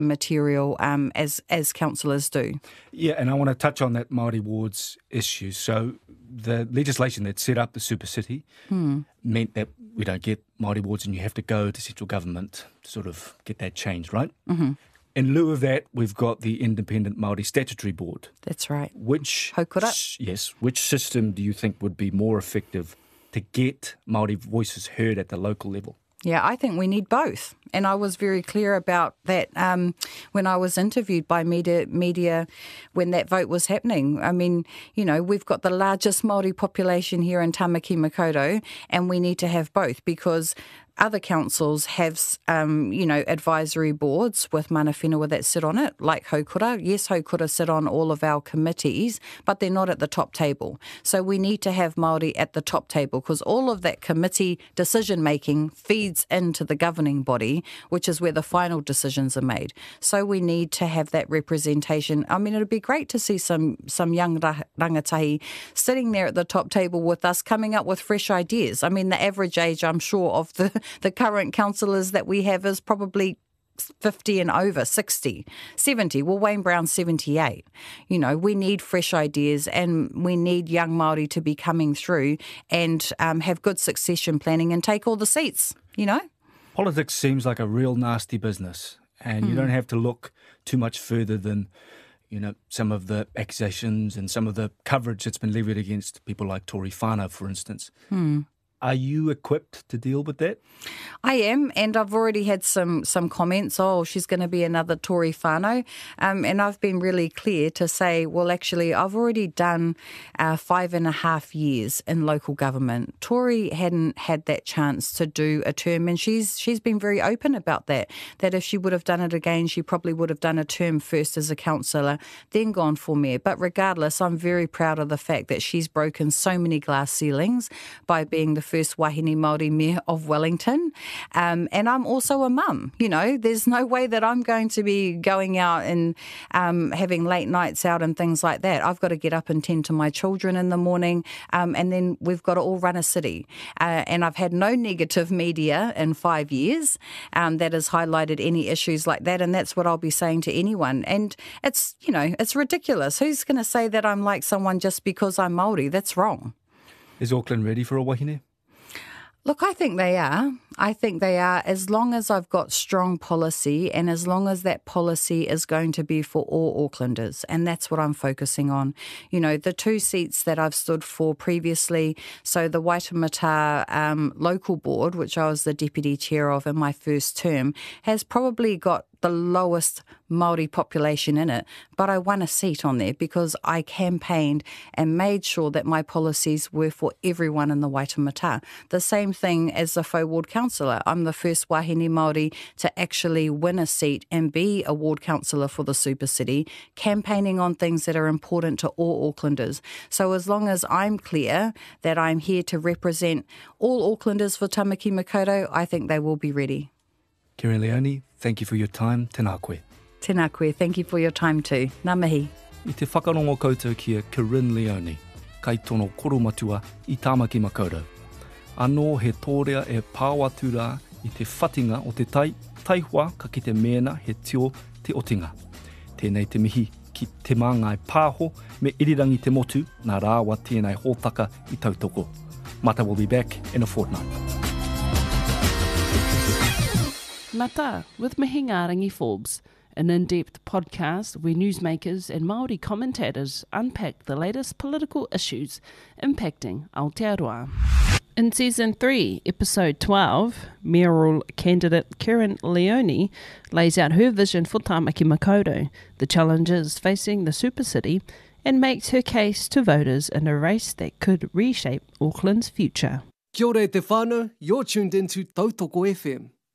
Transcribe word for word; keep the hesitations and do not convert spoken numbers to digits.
material um, as as councillors do. Yeah, and I want to touch on that Māori wards issue. So the legislation that set up the Super City Hmm. meant that we don't get Māori wards and you have to go to central government to sort of get that changed, right? Mm-hmm. In lieu of that, we've got the Independent Māori Statutory Board. That's right. Which, Haukura. s- yes, which system do you think would be more effective to get Māori voices heard at the local level? Yeah, I think we need both. And I was very clear about that um, when I was interviewed by media, media when that vote was happening. I mean, you know, we've got the largest Māori population here in Tamaki Makaurau, and we need to have both because other councils have, um, you know, advisory boards with mana whenua that sit on it, like Haukura. Yes, Haukura sit on all of our committees, but they're not at the top table. So we need to have Māori at the top table because all of that committee decision-making feeds into the governing body, which is where the final decisions are made. So we need to have that representation. I mean, it'd be great to see some some young ra- rangatahi sitting there at the top table with us, coming up with fresh ideas. I mean, the average age, I'm sure, of the, the current councillors that we have is probably fifty and over, sixty, seventy. Well, Wayne Brown's seventy-eight. You know, we need fresh ideas and we need young Māori to be coming through and um, have good succession planning and take all the seats, you know? Politics seems like a real nasty business, and you don't have to look too much further than, you know, some of the accusations and some of the coverage that's been levied against people like Tory Whānau, for instance. Hmm. Are you equipped to deal with that? I am, and I've already had some some comments, oh, she's going to be another Tory whānau, um, and I've been really clear to say, well, actually, I've already done uh, five and a half years in local government. Tory hadn't had that chance to do a term, and she's she's been very open about that, that if she would have done it again, she probably would have done a term first as a councillor, then gone for mayor. But regardless, I'm very proud of the fact that she's broken so many glass ceilings by being the first wahine Māori mayor of Wellington. Um, and I'm also a mum. You know, there's no way that I'm going to be going out and um, having late nights out and things like that. I've got to get up and tend to my children in the morning, um, and then we've got to all run a city. Uh, and I've had no negative media in five years um, that has highlighted any issues like that, and that's what I'll be saying to anyone. And it's, you know, it's ridiculous. Who's going to say that I'm like someone just because I'm Māori? That's wrong. Is Auckland ready for a wahine? Look, I think they are. I think they are, as long as I've got strong policy and as long as that policy is going to be for all Aucklanders. And that's what I'm focusing on. You know, the two seats that I've stood for previously, so the Waitemata um, local board, which I was the deputy chair of in my first term, has probably got the lowest Māori population in it, but I won a seat on there because I campaigned and made sure that my policies were for everyone in the Waitemata. The same thing as the Faux Ward Councillor. I'm the first wahine Māori to actually win a seat and be a ward councillor for the Super City, campaigning on things that are important to all Aucklanders. So as long as I'm clear that I'm here to represent all Aucklanders for Tamaki Makaurau, I think they will be ready. Kieran Leone, thank you for your time. Tēnā koe. Tēnā koe, thank you for your time too. Ngā mihi. I te whakarongo koutou kia Kieran Leone, kai tono koromatua I Tāmaki Makaurau. Anō he tōrea e pāwatu rā I te whatinga o te tai, taihua ka ki te mēna he tio te otinga. Tēnei te mihi ki te māngai pāho me irirangi te motu, nā rāwa tēnei hōtaka I tautoko. Mata will be back in a fortnight. Mata with Mihingarangi Forbes, an in-depth podcast where newsmakers and Māori commentators unpack the latest political issues impacting Aotearoa. In Season three, Episode twelve, mayoral candidate Kieran Leone lays out her vision for Tāmaki Makaurau, the challenges facing the Super City, and makes her case to voters in a race that could reshape Auckland's future. Kia ora e te whānau, you're tuned into Tautoko F M.